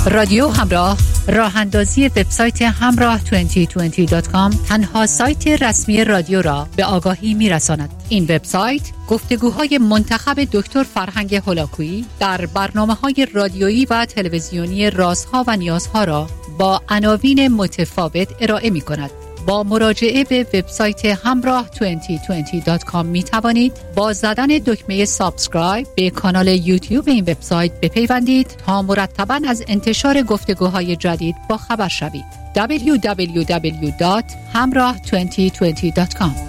رادیو همراه، راه اندازی وبسایت همراه2020.com تنها سایت رسمی رادیو را به آگاهی می‌رساند. این وبسایت گفتگوهای منتخب دکتر فرهنگ هولاکویی در برنامه‌های رادیویی و تلویزیونی رازها و نیازها را با عناوین متفاوت ارائه می‌کند. با مراجعه به وبسایت همراه2020.com می توانید با زدن دکمه سابسکرایب به کانال یوتیوب این وبسایت بپیوندید تا مرتباً از انتشار گفتگوهای جدید با خبر شوید. www.hamrah2020.com.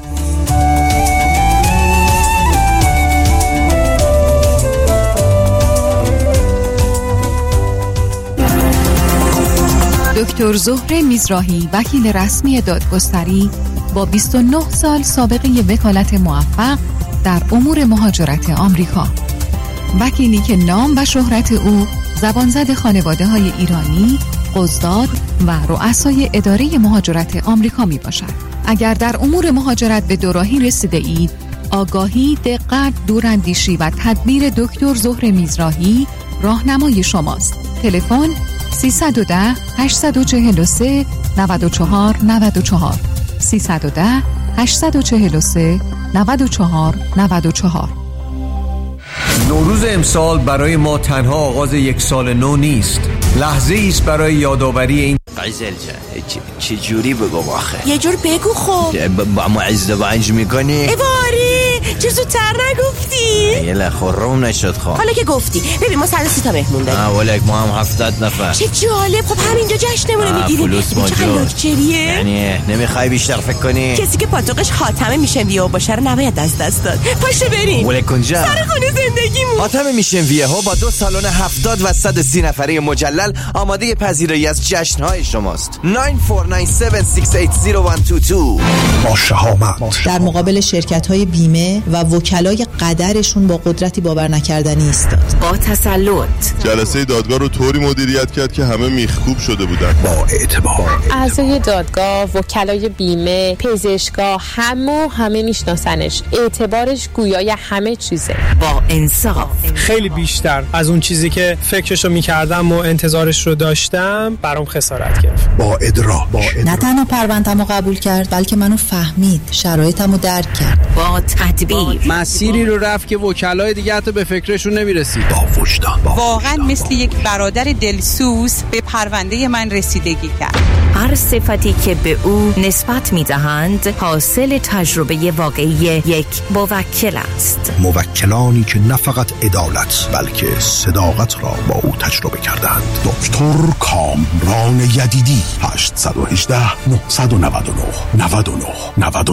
دکتر زهره میزراهی، وکیل رسمی دادگستری با 29 سال سابقه وکالت موفق در امور مهاجرت آمریکا. وکیلی که نام و شهرت او زبانزد خانواده‌های ایرانی، قضات و رؤسای اداره مهاجرت آمریکا می باشد. اگر در امور مهاجرت به دوراهی رسیده اید، آگاهی، دقت، دوراندیشی و تدبیر دکتر زهره میزراهی راهنمای شماست. تلفن 310 843 94 94 310 843 94 94. نوروز امسال برای ما تنها آغاز یک سال نو نیست، لحظه ایست برای یادآوری این. عزیزل چه جوری بگم آخه؟ یه جور بگو خب. با ما ازدواج میکنی؟ باری چه زودتر نگفتی؟ یه لخورم نشد خب. حالا که گفتی ببین ما 130 تا مهمون داریم. ولک ما هم 70 نفر. چه جالب. خب همینجا جشنمون میگیریم. فلوس موجود. یعنی نمیخوای بیشتر فکر کنی؟ کسی که پاتوقش خاتمه میشن ویو باشه رو نباید از دست داد. پاشو بریم. ولک کنجا سر خونه زندگیمون. خاتمه میشن ویو ها با 2 سالن 70 و 130 نفره مجلل آماده پذیرایی از جشن‌های شماست. 9497680122 با شهامت در مقابل شرکت‌های بیمه و وکلای قدرشون با قدرتی باور نکردنی ایستاد. با تسلط جلسه دادگاه رو طوری مدیریت کرد که همه میخکوب شده بودن. با اعتبار اعضای دادگاه، وکلای بیمه، پزشکا همه میشناسنش. اعتبارش گویای همه چیزه. با انصاف خیلی بیشتر از اون چیزی که فکرشو میکردم و انتظارش رو داشتم برام خسارت گرفت. با ادرا نه تنها پرونده‌مو قبول کرد بلکه منو فهمید، شرایطمو درک کرد. با تدبیر مسیری رو رفت که وکلای دیگه حتی به فکرشون نمیرسید. با وجدان واقعا مثل یک برادر دلسوز به پرونده من رسیدگی کرد. هر صفتی که به او نسبت میدهند حاصل تجربه واقعی یک موکل است. موکلانی که نه فقط عدالت بلکه صداقت را با او تجربه کردند. دکتر کامران یدیدی 818 999 99